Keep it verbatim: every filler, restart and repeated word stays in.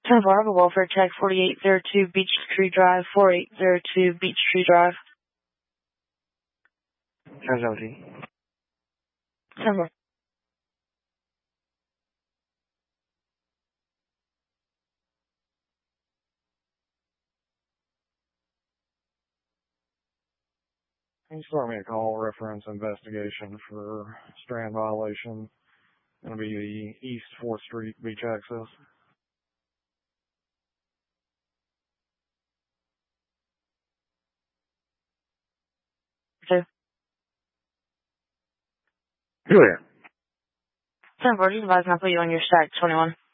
ten four, have a welfare check, forty-eight oh two Beech Tree Drive, forty-eight oh two Beech Tree Drive. ten seventeen. ten four. Can you start me a call reference investigation for strand violation? Gonna be the East fourth Street beach access. two. Julia. ten four, just advise me I'll put you on your stack, twenty-one.